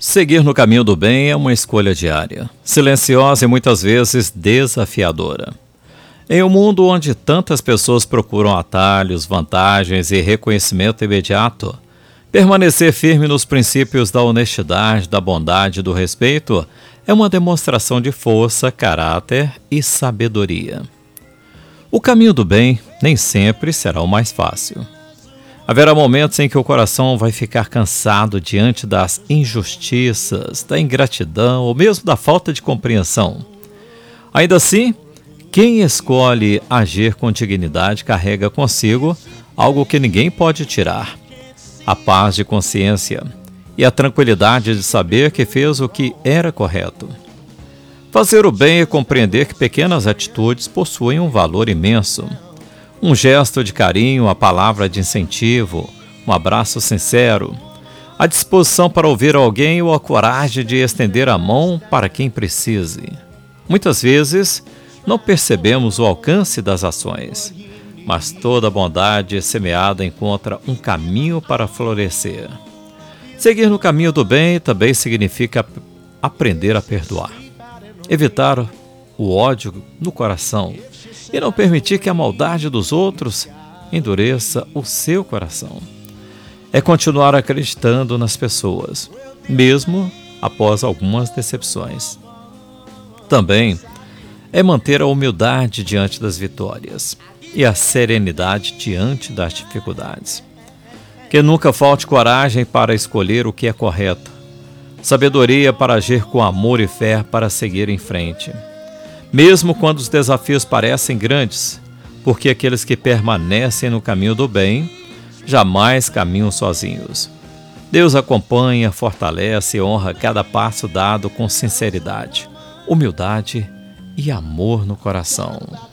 Seguir no caminho do bem é uma escolha diária, silenciosa e muitas vezes desafiadora. Em um mundo onde tantas pessoas procuram atalhos, vantagens e reconhecimento imediato, permanecer firme nos princípios da honestidade, da bondade e do respeito é uma demonstração de força, caráter e sabedoria. O caminho do bem nem sempre será o mais fácil. Haverá momentos em que o coração vai ficar cansado diante das injustiças, da ingratidão ou mesmo da falta de compreensão. Ainda assim, quem escolhe agir com dignidade carrega consigo algo que ninguém pode tirar: a paz de consciência e a tranquilidade de saber que fez o que era correto. Fazer o bem é compreender que pequenas atitudes possuem um valor imenso. Um gesto de carinho, a palavra de incentivo, um abraço sincero, a disposição para ouvir alguém ou a coragem de estender a mão para quem precise. Muitas vezes, não percebemos o alcance das ações, mas toda bondade semeada encontra um caminho para florescer. Seguir no caminho do bem também significa aprender a perdoar, evitar o ódio no coração e não permitir que a maldade dos outros endureça o seu coração. É continuar acreditando nas pessoas, mesmo após algumas decepções. Também é manter a humildade diante das vitórias e a serenidade diante das dificuldades. Que nunca falte coragem para escolher o que é correto, sabedoria para agir com amor e fé para seguir em frente. Mesmo quando os desafios parecem grandes, porque aqueles que permanecem no caminho do bem jamais caminham sozinhos. Deus acompanha, fortalece e honra cada passo dado com sinceridade, humildade e amor no coração.